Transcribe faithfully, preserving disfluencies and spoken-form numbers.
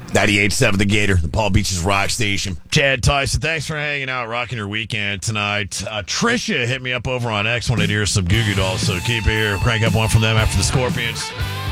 ninety-eight point seven The Gator, the Palm Beaches Rock Station. Chad Tyson, thanks for hanging out, rocking your weekend tonight. Uh, Trisha hit me up over on X, wanted to hear some Goo Goo Dolls, so keep it here. Crank up one from them after the Scorpions.